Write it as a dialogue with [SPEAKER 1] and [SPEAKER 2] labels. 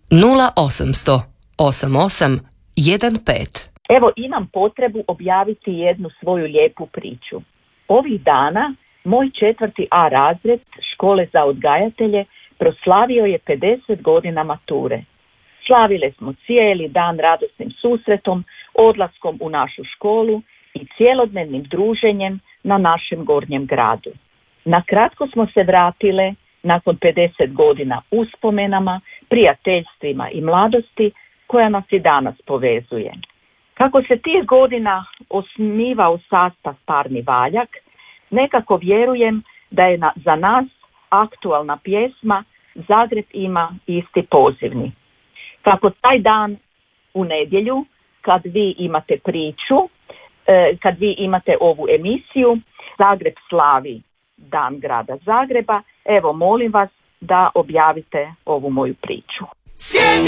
[SPEAKER 1] 0800 88 15.
[SPEAKER 2] Evo, imam potrebu objaviti jednu svoju lijepu priču. Ovih dana moj 4. A razred škole za odgajatelje proslavio je 50 godina mature. Slavile smo cijeli dan radosnim susretom, odlaskom u našu školu i cjelodnevnim druženjem na našem gornjem gradu. Na kratko smo se vratile nakon 50 godina uspomenama, prijateljstvima i mladosti koja nas i danas povezuje. Kako se tih godina osnivao sastav Parni valjak, nekako vjerujem da je za nas aktualna pjesma Zagreb ima isti pozivni. Kako taj dan u nedjelju, kad vi imate priču, kad vi imate ovu emisiju, Zagreb slavi Dan grada Zagreba, evo molim vas da objavite ovu moju priču.
[SPEAKER 3] Sjedi